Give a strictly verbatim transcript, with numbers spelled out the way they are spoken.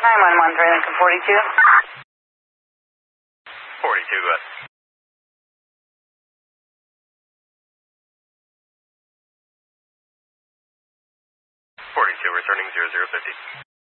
nine one one three Lincoln forty-two. forty-two, go ahead. forty-two, returning zero zero fifty.